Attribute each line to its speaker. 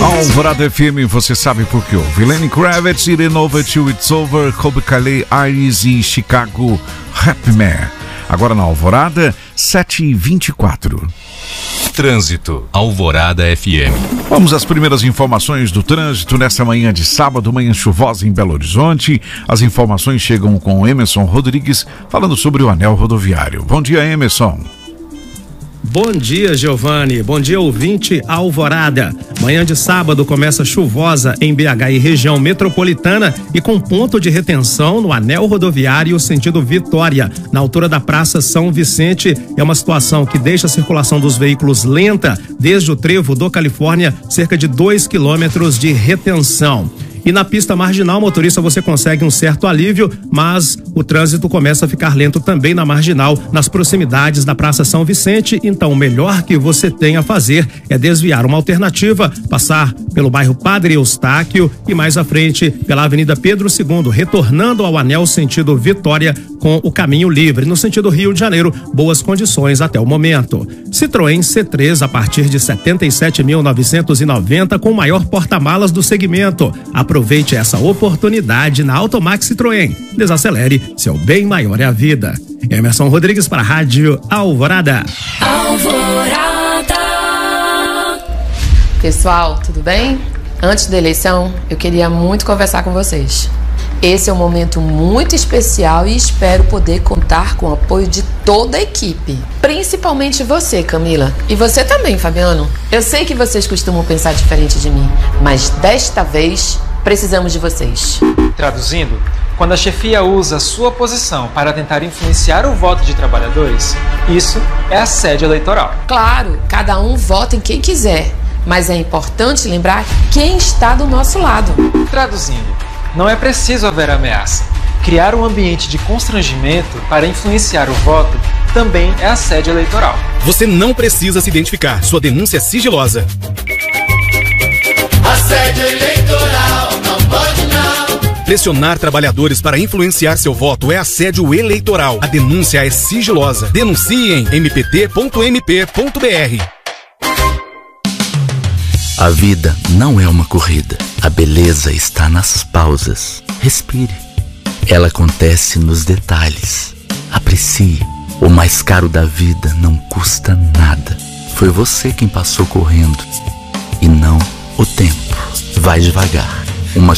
Speaker 1: Alvorada FM, você sabe por que ouve. Lenny Kravitz, Irenova, Till It's Over, Kobe Calais, Iris e Chicago, Happy Man. Agora na Alvorada, 7h24.
Speaker 2: Trânsito, Alvorada FM.
Speaker 1: Vamos às primeiras informações do trânsito nessa manhã de sábado, manhã chuvosa em Belo Horizonte. As informações chegam com Emerson Rodrigues, falando sobre o anel rodoviário. Bom dia, Emerson.
Speaker 3: Bom dia, Giovanni. Bom dia, ouvinte Alvorada. Manhã de sábado começa chuvosa em BH e região metropolitana e com ponto de retenção no anel rodoviário sentido Vitória, na altura da Praça São Vicente. É uma situação que deixa a circulação dos veículos lenta desde o trevo do Califórnia, cerca de 2 quilômetros de retenção. E na pista marginal, motorista, você consegue um certo alívio, mas o trânsito começa a ficar lento também na marginal, nas proximidades da Praça São Vicente. Então, o melhor que você tem a fazer é desviar uma alternativa, passar pelo bairro Padre Eustáquio e mais à frente pela Avenida Pedro II, retornando ao anel sentido Vitória com o caminho livre. No sentido Rio de Janeiro, boas condições até o momento. Citroën C3 a partir de 77.990 com o maior porta-malas do segmento. Aproveite essa oportunidade na Automax Citroën. Desacelere, seu bem maior é a vida. Emerson Rodrigues para a Rádio Alvorada.
Speaker 4: Alvorada. Pessoal, tudo bem? Antes da eleição, eu queria muito conversar com vocês. Esse é um momento muito especial e espero poder contar com o apoio de toda a equipe. Principalmente você, Camila. E você também, Fabiano. Eu sei que vocês costumam pensar diferente de mim, mas desta vez precisamos de vocês.
Speaker 5: Traduzindo, quando a chefia usa a sua posição para tentar influenciar o voto de trabalhadores, isso é assédio eleitoral.
Speaker 4: Claro, cada um vota em quem quiser, mas é importante lembrar quem está do nosso lado.
Speaker 5: Traduzindo, não é preciso haver ameaça. Criar um ambiente de constrangimento para influenciar o voto também é assédio eleitoral.
Speaker 6: Você não precisa se identificar. Sua denúncia é sigilosa.
Speaker 7: Assédio eleitoral, não pode não.
Speaker 6: Pressionar trabalhadores para influenciar seu voto é assédio eleitoral. A denúncia é sigilosa. Denuncie em mpt.mp.br.
Speaker 8: A vida não é uma corrida. A beleza está nas pausas. Respire. Ela acontece nos detalhes. Aprecie. O mais caro da vida não custa nada. Foi você quem passou correndo e não o tempo. Vai devagar.